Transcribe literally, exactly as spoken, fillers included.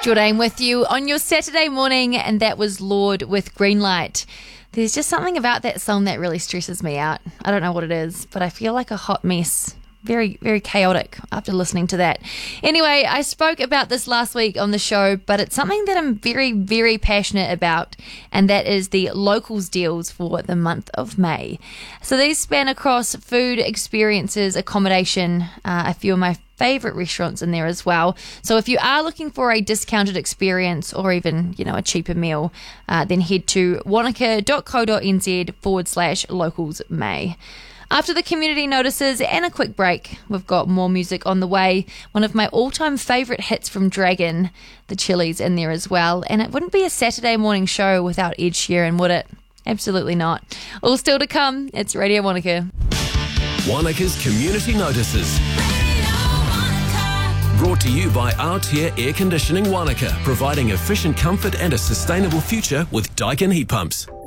Jordan with you on your Saturday morning, and that was Lorde with Greenlight. There's just something about that song that really stresses me out. I don't know what it is, but I feel like a hot mess. Very, very chaotic after listening to that. Anyway, I spoke about this last week on the show, but it's something that I'm very, very passionate about, and that is the locals deals for the month of May. So these span across food, experiences, accommodation, uh, a few of my favourite restaurants in there as well. So if you are looking for a discounted experience or even, you know, a cheaper meal, uh, then head to wanaka.co.nz forward slash locals May. After the community notices and a quick break, we've got more music on the way. One of my all-time favourite hits from Dragon, the Chili's, in there as well. And it wouldn't be a Saturday morning show without Ed Sheeran, would it? Absolutely not. All still to come. It's Radio Wanaka. Wanaka's Community Notices. Brought to you by Aotea Air Conditioning Wanaka, providing efficient comfort and a sustainable future with Daikin heat pumps.